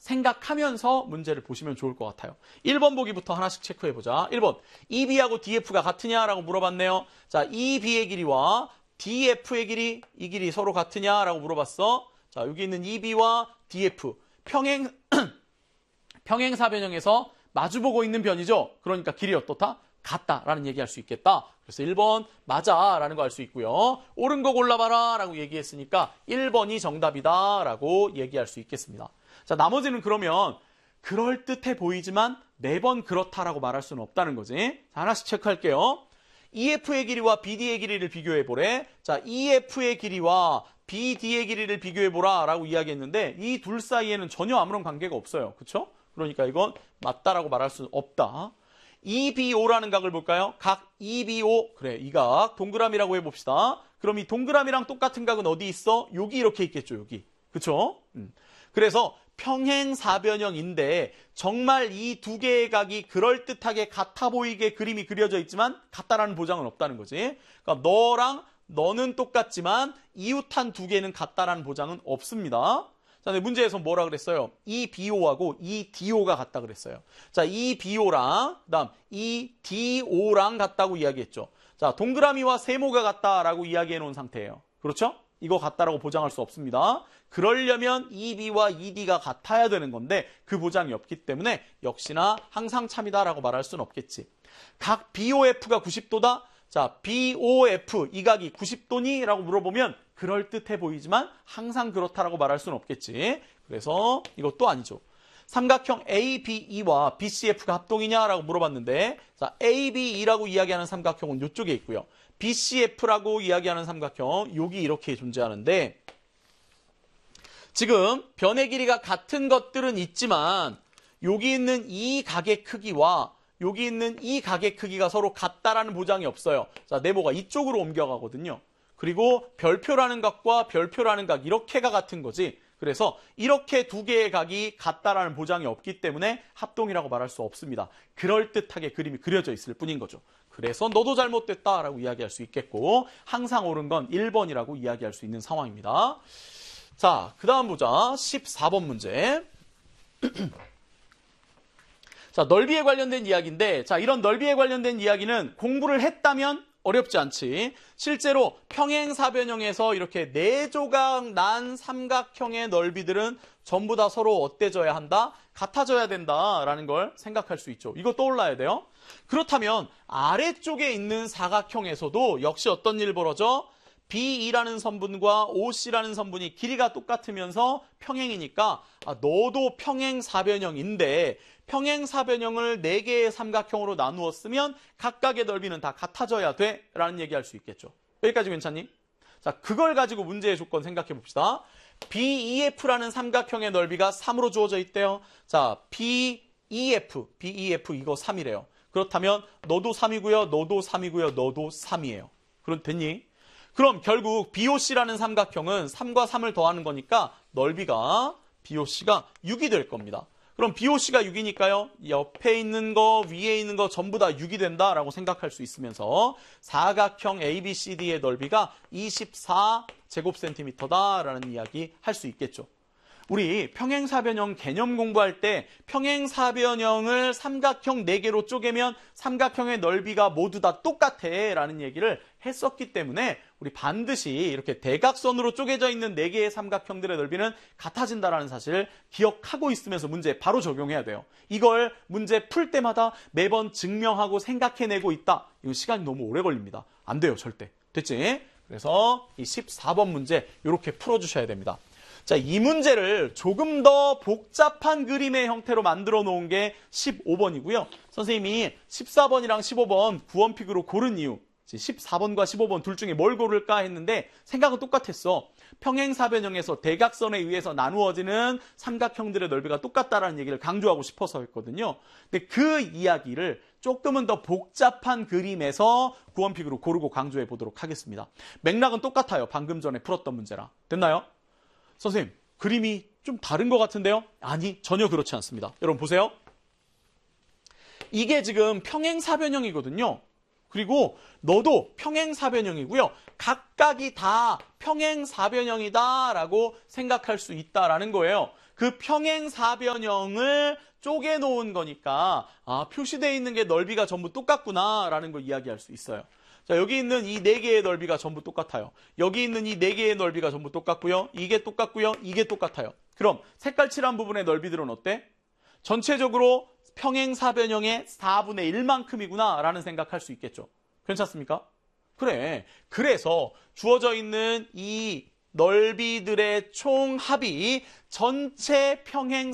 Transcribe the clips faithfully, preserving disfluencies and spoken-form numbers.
생각하면서 문제를 보시면 좋을 것 같아요. 일 번 보기부터 하나씩 체크해보자. 일 번, 이비하고 디에프가 같으냐라고 물어봤네요. 자, 이비의 길이와 디에프의 길이, 이 길이 서로 같으냐라고 물어봤어. 자, 여기 있는 이비와 디에프, 평행, 평행사변형에서 마주보고 있는 변이죠. 그러니까 길이 어떻다? 같다라는 얘기할 수 있겠다. 그래서 일 번 맞아라는 거 알 수 있고요. 옳은 거 골라봐라 라고 얘기했으니까 일 번이 정답이다 라고 얘기할 수 있겠습니다. 자, 나머지는 그러면 그럴듯해 보이지만 매번 그렇다라고 말할 수는 없다는 거지. 자, 하나씩 체크할게요. 이에프의 길이와 비디의 길이를 비교해보래. 자, 이에프의 길이와 비디의 길이를 비교해보라 라고 이야기했는데 이 둘 사이에는 전혀 아무런 관계가 없어요. 그쵸? 그러니까 이건 맞다라고 말할 수는 없다. 이비오라는 각을 볼까요? 각 이비오. 그래, 이 각 동그라미라고 해봅시다. 그럼 이 동그라미랑 똑같은 각은 어디 있어? 여기 이렇게 있겠죠, 여기. 그쵸? 음. 그래서 평행사변형인데 정말 이 두 개의 각이 그럴듯하게 같아 보이게 그림이 그려져 있지만 같다라는 보장은 없다는 거지. 그러니까 너랑 너는 똑같지만 이웃한 두 개는 같다라는 보장은 없습니다. 자, 근데 문제에서 뭐라 그랬어요? 이비오하고 이디오가 같다 그랬어요. 자, 이비오랑 그다음 이디오랑 같다고 이야기했죠. 자, 동그라미와 세모가 같다라고 이야기해 놓은 상태예요. 그렇죠? 이거 같다라고 보장할 수 없습니다. 그러려면 이비와 이디가 같아야 되는 건데 그 보장이 없기 때문에 역시나 항상 참이다라고 말할 수는 없겠지. 각 비오에프가 구십 도다. 자, 비오에프 이 각이 구십 도니? 라고 물어보면 그럴듯해 보이지만 항상 그렇다라고 말할 수는 없겠지. 그래서 이것도 아니죠. 삼각형 에이비이와 비씨에프가 합동이냐라고 물어봤는데 자, 에이비이라고 이야기하는 삼각형은 이쪽에 있고요. 비씨에프라고 이야기하는 삼각형 여기 이렇게 존재하는데 지금 변의 길이가 같은 것들은 있지만 여기 있는 이 각의 크기와 여기 있는 이 각의 크기가 서로 같다라는 보장이 없어요. 자, 네모가 이쪽으로 옮겨가거든요. 그리고 별표라는 각과 별표라는 각 이렇게가 같은 거지. 그래서 이렇게 두 개의 각이 같다라는 보장이 없기 때문에 합동이라고 말할 수 없습니다. 그럴듯하게 그림이 그려져 있을 뿐인 거죠. 그래서 너도 잘못됐다라고 이야기할 수 있겠고 항상 옳은 건 일 번이라고 이야기할 수 있는 상황입니다. 자, 그 다음 보자. 십사 번 문제. 자, 넓이에 관련된 이야기인데 자, 이런 넓이에 관련된 이야기는 공부를 했다면 어렵지 않지. 실제로 평행사변형에서 이렇게 네 조각 난 삼각형의 넓이들은 전부 다 서로 어때져야 한다? 같아져야 된다라는 걸 생각할 수 있죠. 이거 떠올라야 돼요. 그렇다면 아래쪽에 있는 사각형에서도 역시 어떤 일 벌어져? 비이라는 선분과 오씨라는 선분이 길이가 똑같으면서 평행이니까 아, 너도 평행사변형인데 평행사변형을 네 개의 삼각형으로 나누었으면 각각의 넓이는 다 같아져야 돼 라는 얘기할 수 있겠죠. 여기까지 괜찮니? 자, 그걸 가지고 문제의 조건 생각해 봅시다. 비이에프라는 삼각형의 넓이가 삼으로 주어져 있대요. 자, 비이에프, 비이에프 이거 삼이래요. 그렇다면 너도 삼이고요, 너도 삼이고요, 너도 삼이에요. 그럼 됐니? 그럼 결국 비오씨라는 삼각형은 삼과 삼을 더하는 거니까 넓이가 비오씨가 육이 될 겁니다. 그럼 비오씨가 육이니까요. 옆에 있는 거, 위에 있는 거 전부 다 육이 된다라고 생각할 수 있으면서 사각형 에이비씨디의 넓이가 이십사 제곱센티미터다라는 이야기 할 수 있겠죠. 우리 평행사변형 개념 공부할 때 평행사변형을 삼각형 네 개로 쪼개면 삼각형의 넓이가 모두 다 똑같아 라는 얘기를 했었기 때문에 우리 반드시 이렇게 대각선으로 쪼개져 있는 네 개의 삼각형들의 넓이는 같아진다는 사실을 기억하고 있으면서 문제에 바로 적용해야 돼요. 이걸 문제 풀 때마다 매번 증명하고 생각해내고 있다. 이건 시간이 너무 오래 걸립니다. 안 돼요, 절대. 됐지? 그래서 이 십사 번 문제 이렇게 풀어주셔야 됩니다. 자, 이 문제를 조금 더 복잡한 그림의 형태로 만들어 놓은 게 십오 번이고요. 선생님이 십사 번이랑 십오 번 구원픽으로 고른 이유, 십사 번과 십오 번 둘 중에 뭘 고를까 했는데 생각은 똑같았어. 평행사변형에서 대각선에 의해서 나누어지는 삼각형들의 넓이가 똑같다라는 얘기를 강조하고 싶어서 했거든요. 근데 그 이야기를 조금은 더 복잡한 그림에서 구원픽으로 고르고 강조해 보도록 하겠습니다. 맥락은 똑같아요. 방금 전에 풀었던 문제랑. 됐나요? 선생님, 그림이 좀 다른 것 같은데요? 아니, 전혀 그렇지 않습니다. 여러분 보세요. 이게 지금 평행사변형이거든요. 그리고 너도 평행사변형이고요. 각각이 다 평행사변형이다라고 생각할 수 있다라는 거예요. 그 그 평행사변형을 쪼개놓은 거니까 아, 표시되어 있는 게 넓이가 전부 똑같구나라는 걸 이야기할 수 있어요. 자, 여기 있는 이 네 개의 넓이가 전부 똑같아요. 여기 있는 이 네 개의 넓이가 전부 똑같고요. 이게 똑같고요. 이게 똑같아요. 그럼 색깔 칠한 부분의 넓이들은 어때? 전체적으로 평행사변형의 사분의 일만큼이구나 라는 생각할 수 있겠죠. 괜찮습니까? 그래. 그래서 주어져 있는 이 넓이들의 총합이 전체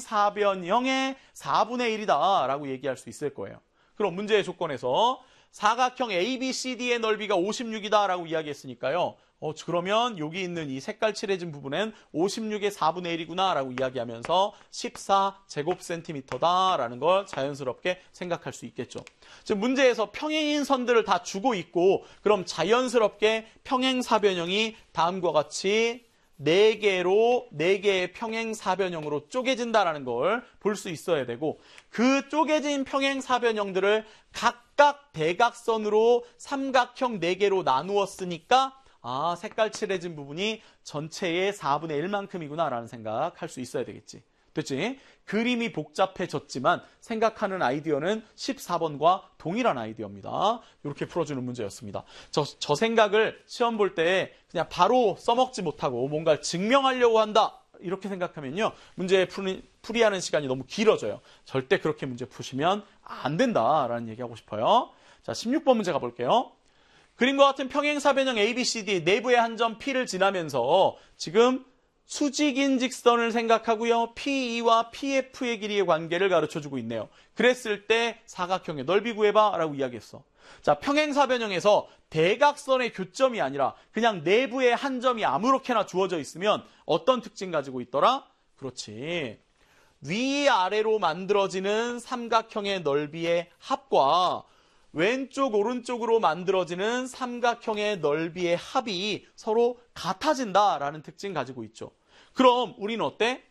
평행사변형의 사분의 일이다 라고 얘기할 수 있을 거예요. 그럼 문제의 조건에서 사각형 에이비씨디의 넓이가 오십육이다 라고 이야기했으니까요. 어, 그러면 여기 있는 이 색깔 칠해진 부분은 오십육의 사분의 일이구나 라고 이야기하면서 십사 제곱센티미터다 라는 걸 자연스럽게 생각할 수 있겠죠. 지금 문제에서 평행인 선들을 다 주고 있고 그럼 자연스럽게 평행사변형이 다음과 같이 네 개로 네 개의 평행사변형으로 쪼개진다라는 걸 볼 수 있어야 되고 그 쪼개진 평행사변형들을 각각 대각선으로 삼각형 네 개로 나누었으니까 아, 색깔 칠해진 부분이 전체의 사분의 일만큼이구나 라는 생각할 수 있어야 되겠지. 됐지? 그림이 복잡해졌지만 생각하는 아이디어는 십사 번과 동일한 아이디어입니다. 이렇게 풀어주는 문제였습니다. 저, 저 생각을 시험 볼 때 그냥 바로 써먹지 못하고 뭔가를 증명하려고 한다. 이렇게 생각하면요. 문제 풀이, 풀이하는 시간이 너무 길어져요. 절대 그렇게 문제 푸시면 안 된다라는 얘기하고 싶어요. 자, 십육 번 문제 가볼게요. 그림과 같은 평행사변형 에이비씨디 내부의 한 점 P를 지나면서 지금 수직인 직선을 생각하고요. 피이와 피에프의 길이의 관계를 가르쳐주고 있네요. 그랬을 때 사각형의 넓이 구해봐 라고 이야기했어. 자, 평행사변형에서 대각선의 교점이 아니라 그냥 내부의 한 점이 아무렇게나 주어져 있으면 어떤 특징 가지고 있더라? 그렇지. 위아래로 만들어지는 삼각형의 넓이의 합과 왼쪽 오른쪽으로 만들어지는 삼각형의 넓이의 합이 서로 같아진다라는 특징 가지고 있죠. 그럼 우리는 어때?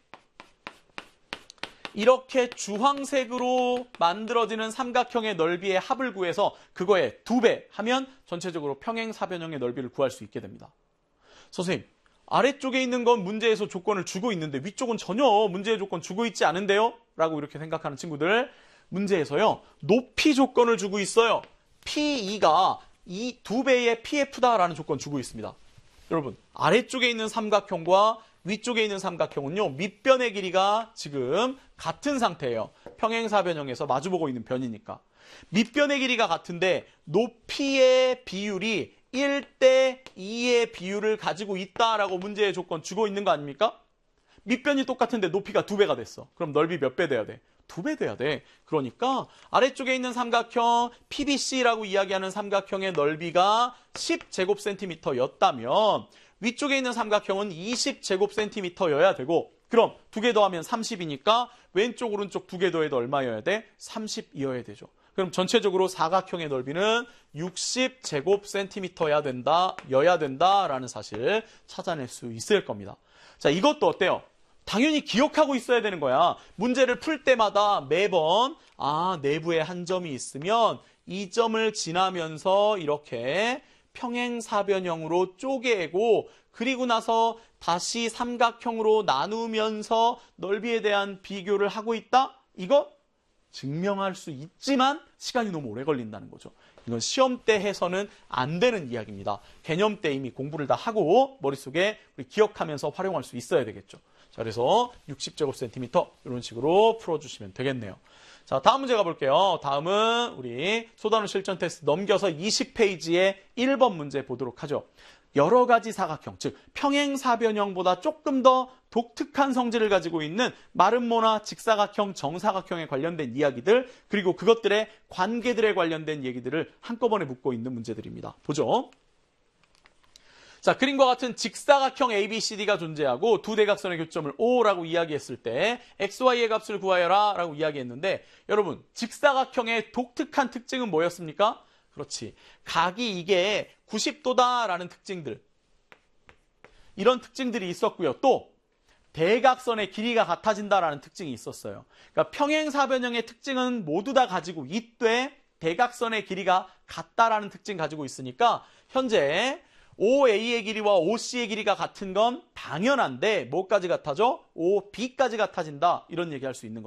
이렇게 주황색으로 만들어지는 삼각형의 넓이의 합을 구해서 그거의 두 배 하면 전체적으로 평행사변형의 넓이를 구할 수 있게 됩니다. 선생님, 아래쪽에 있는 건 문제에서 조건을 주고 있는데 위쪽은 전혀 문제의 조건 주고 있지 않은데요? 라고 이렇게 생각하는 친구들, 문제에서요, 높이 조건을 주고 있어요. 피이가 이 두 배의 피에프다라는 조건 주고 있습니다. 여러분, 아래쪽에 있는 삼각형과 위쪽에 있는 삼각형은요, 밑변의 길이가 지금 같은 상태예요. 평행사변형에서 마주보고 있는 변이니까. 밑변의 길이가 같은데 높이의 비율이 일 대 이의 비율을 가지고 있다라고 문제의 조건 주고 있는 거 아닙니까? 밑변이 똑같은데 높이가 두 배가 됐어. 그럼 넓이 몇 배 돼야 돼? 두 배 돼야 돼. 그러니까 아래쪽에 있는 삼각형 피비씨라고 이야기하는 삼각형의 넓이가 십 제곱센티미터였다면 위쪽에 있는 삼각형은 이십 제곱센티미터여야 되고, 그럼 두 개 더하면 삼십이니까 왼쪽 오른쪽 두 개 더해도 얼마여야 돼? 삼십이여야 되죠. 그럼 전체적으로 사각형의 넓이는 육십 제곱센티미터여야 된다, 여야 된다라는 사실 찾아낼 수 있을 겁니다. 자, 이것도 어때요? 당연히 기억하고 있어야 되는 거야. 문제를 풀 때마다 매번 아, 내부에 한 점이 있으면 이 점을 지나면서 이렇게 평행사변형으로 쪼개고 그리고 나서 다시 삼각형으로 나누면서 넓이에 대한 비교를 하고 있다? 이거 증명할 수 있지만 시간이 너무 오래 걸린다는 거죠. 이건 시험 때 해서는 안 되는 이야기입니다. 개념 때 이미 공부를 다 하고 머릿속에 우리 기억하면서 활용할 수 있어야 되겠죠. 자, 그래서 육십 제곱센티미터 이런 식으로 풀어주시면 되겠네요. 자, 다음 문제 가볼게요. 다음은 우리 소단원 실전 테스트 넘겨서 이십 페이지의 일 번 문제 보도록 하죠. 여러 가지 사각형, 즉 평행사변형보다 조금 더 독특한 성질을 가지고 있는 마름모나 직사각형, 정사각형에 관련된 이야기들, 그리고 그것들의 관계들에 관련된 얘기들을 한꺼번에 묶고 있는 문제들입니다. 보죠. 자, 그림과 같은 직사각형 에이비씨디가 존재하고 두 대각선의 교점을 O라고 이야기했을 때 엑스와이의 값을 구하여라 라고 이야기했는데, 여러분, 직사각형의 독특한 특징은 뭐였습니까? 그렇지. 각이 이게 구십 도다라는 특징들. 이런 특징들이 있었고요. 또 대각선의 길이가 같아진다라는 특징이 있었어요. 그러니까 평행사변형의 특징은 모두 다 가지고 있되 대각선의 길이가 같다라는 특징 가지고 있으니까 현재 오에이의 길이와 오씨의 길이가 같은 건 당연한데 뭐까지 같아져? 오비까지 같아진다. 이런 얘기할 수 있는 거죠.